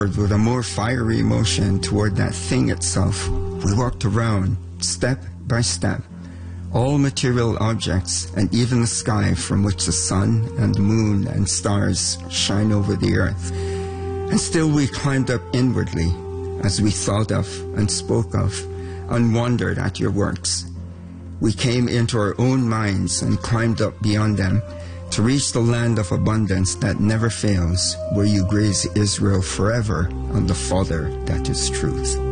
with a more fiery motion toward that thing itself. We walked around, step by step, all material objects and even the sky from which the sun and moon and stars shine over the earth. And still we climbed up inwardly as we thought of and spoke of and wondered at your works. We came into our own minds and climbed up beyond them to reach the land of abundance that never fails, where you graze Israel forever on the fodder that is truth.